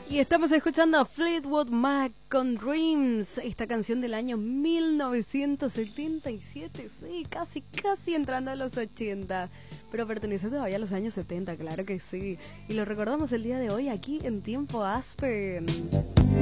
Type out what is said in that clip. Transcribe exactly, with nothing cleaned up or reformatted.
Y estamos escuchando a Fleetwood Mac con Dreams, esta canción del año mil novecientos setenta y siete, sí, casi, casi entrando a los ochenta, pero pertenece todavía a los años setenta, claro que sí. Y lo recordamos el día de hoy aquí en Tiempo Aspen.